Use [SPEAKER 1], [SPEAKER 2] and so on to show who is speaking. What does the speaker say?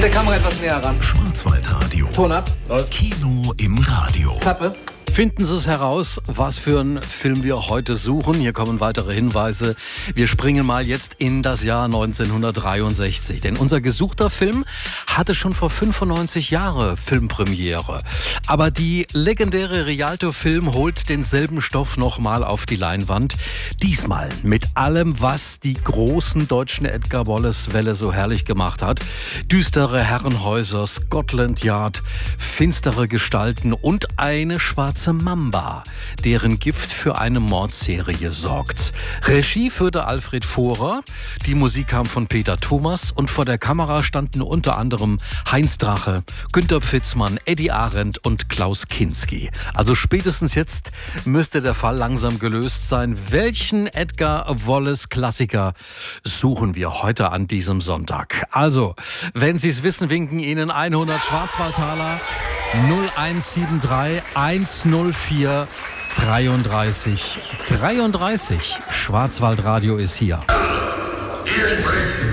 [SPEAKER 1] der Kamera etwas näher ran.
[SPEAKER 2] Schwarzwaldradio.
[SPEAKER 1] Ton ab.
[SPEAKER 2] Kino im Radio.
[SPEAKER 1] Klappe.
[SPEAKER 3] Finden Sie es heraus, was für einen Film wir heute suchen. Hier kommen weitere Hinweise. Wir springen mal jetzt in das Jahr 1963. Denn unser gesuchter Film hatte schon vor 95 Jahren Filmpremiere. Aber die legendäre Rialto-Film holt denselben Stoff nochmal auf die Leinwand. Diesmal mit allem, was die großen deutschen Edgar Wallace-Welle so herrlich gemacht hat. Düstere Herrenhäuser, Scotland Yard, finstere Gestalten und eine schwarze Mamba, deren Gift für eine Mordserie sorgt. Regie führte Alfred Vohrer, die Musik kam von Peter Thomas und vor der Kamera standen unter anderem Heinz Drache, Günter Pfitzmann, Eddie Arendt und Klaus Kinski. Also spätestens jetzt müsste der Fall langsam gelöst sein. Welchen Edgar Wallace-Klassiker suchen wir heute an diesem Sonntag? Also, wenn Sie es wissen, winken Ihnen 100 Schwarzwaldtaler 0173 104 33 33. Schwarzwaldradio ist hier.